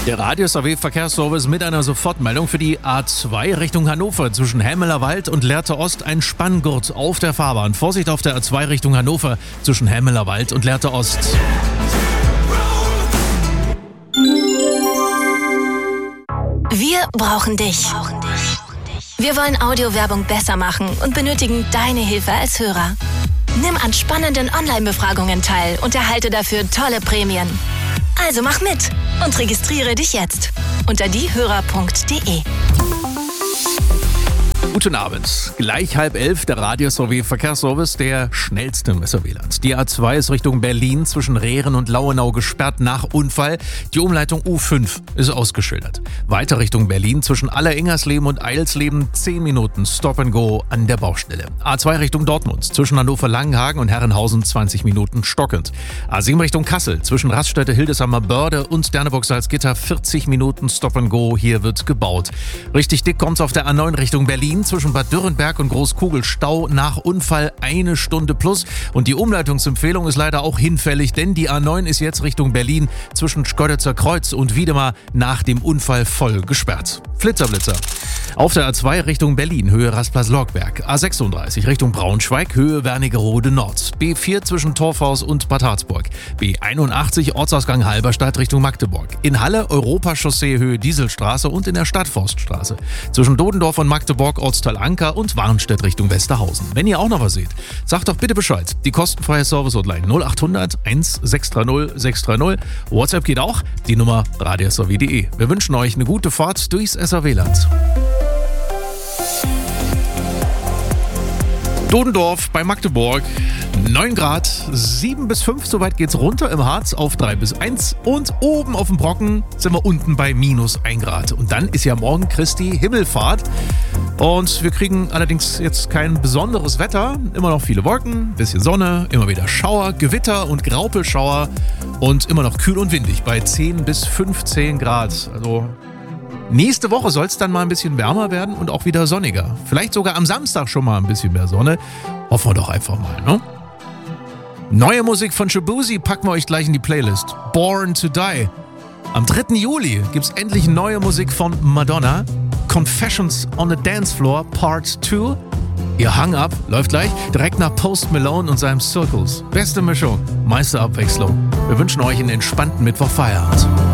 Der Radio-SAW-Verkehrsservice mit einer Sofortmeldung für die A2 Richtung Hannover. Zwischen Hämelerwald und Lehrte Ost ein Spanngurt auf der Fahrbahn. Vorsicht auf der A2 Richtung Hannover zwischen Hämelerwald und Lehrte Ost. Wir brauchen dich. Wir wollen Audiowerbung besser machen und benötigen deine Hilfe als Hörer. Nimm an spannenden Online-Befragungen teil und erhalte dafür tolle Prämien. Also mach mit und registriere dich jetzt unter diehörer.de. Guten Abend. Gleich 10:30 der Radio-SAW-Verkehrsservice, der schnellste im SRW-Land. Die A2 ist Richtung Berlin zwischen Rehren und Lauenau gesperrt nach Unfall. Die Umleitung U5 ist ausgeschildert. Weiter Richtung Berlin zwischen Alleringhersleben und Eilsleben 10 Minuten Stop and Go an der Baustelle. A2 Richtung Dortmund zwischen Hannover-Langenhagen und Herrenhausen 20 Minuten stockend. A7 Richtung Kassel zwischen Raststätte, Hildesheimer Börde und Sterneburg-Salzgitter 40 Minuten Stop and Go. Hier wird gebaut. Richtig dick kommt's auf der A9 Richtung Berlin zwischen Bad Dürrenberg und Großkugel. Stau nach Unfall 1 Stunde plus. Und die Umleitungsempfehlung ist leider auch hinfällig, denn die A9 ist jetzt Richtung Berlin zwischen Schkeuditzer Kreuz und Wiedemar nach dem Unfall voll gesperrt. Flitzer. Auf der A2 Richtung Berlin, Höhe Rastplatz-Lorgberg. A36 Richtung Braunschweig, Höhe Wernigerode Nord. B4 zwischen Torfhaus und Bad Harzburg. B81 Ortsausgang Halberstadt Richtung Magdeburg. In Halle Europachaussee Höhe Dieselstraße und in der Stadtforststraße. Zwischen Dodendorf und Magdeburg Ortsteil Anker und Warnstedt Richtung Westerhausen. Wenn ihr auch noch was seht, sagt doch bitte Bescheid. Die kostenfreie Service-Hotline 0800 1630 630. WhatsApp geht auch, die Nummer radiosrw.de. Wir wünschen euch eine gute Fahrt durchs SRW-Land. Dodendorf bei Magdeburg, 9 Grad, 7 bis 5, soweit geht's runter im Harz auf 3 bis 1 und oben auf dem Brocken sind wir unten bei minus 1 Grad. Und dann ist ja morgen Christi Himmelfahrt und wir kriegen allerdings jetzt kein besonderes Wetter, immer noch viele Wolken, bisschen Sonne, immer wieder Schauer, Gewitter und Graupelschauer und immer noch kühl und windig bei 10 bis 15 Grad, also nächste Woche soll es dann mal ein bisschen wärmer werden und auch wieder sonniger. Vielleicht sogar am Samstag schon mal ein bisschen mehr Sonne. Hoffen wir doch einfach mal, ne? Neue Musik von Shabuzi packen wir euch gleich in die Playlist. Born to Die. Am 3. Juli gibt's endlich neue Musik von Madonna. Confessions on the Dance Floor Part 2. Ihr Hang Up läuft gleich direkt nach Post Malone und seinem Circles. Beste Mischung, meiste Abwechslung. Wir wünschen euch einen entspannten Mittwochfeierabend.